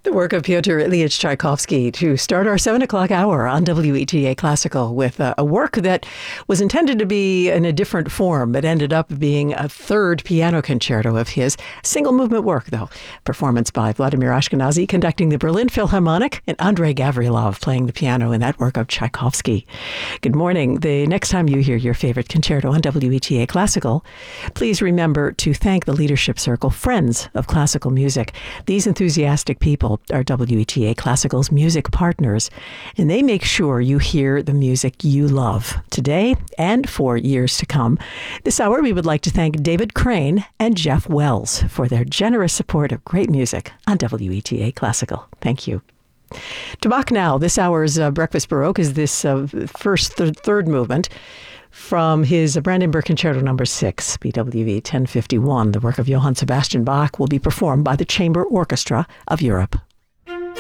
The work of Pyotr Ilyich Tchaikovsky to start our 7 o'clock hour on WETA Classical with a work that was intended to be in a different form, but ended up being a third piano concerto of his. Single movement work, though. Performance by Vladimir Ashkenazy conducting the Berlin Philharmonic and Andrei Gavrilov playing the piano in that work of Tchaikovsky. Good morning. The next time you hear your favorite concerto on WETA Classical, please remember to thank the Leadership Circle, Friends of Classical Music. These enthusiastic people are WETA Classical's music partners, and they make sure you hear the music you love today and for years to come. This hour, we would like to thank David Crane and Jeff Wells for their generous support of great music on WETA Classical. Thank you. To Bach now, this hour's Breakfast Baroque is this third movement from his Brandenburg Concerto No. 6, BWV 1051. The work of Johann Sebastian Bach will be performed by the Chamber Orchestra of Europe.